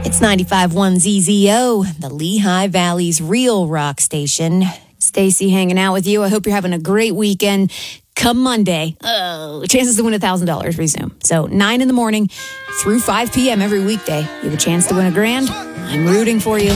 It's 95.1 ZZO, the Lehigh Valley's real rock station. Stacy hanging out with you. I hope you're having a great weekend. Come Monday, chances to win $1,000 resume. So 9 in the morning through 5 p.m. every weekday. You have a chance to win $1,000. I'm rooting for you.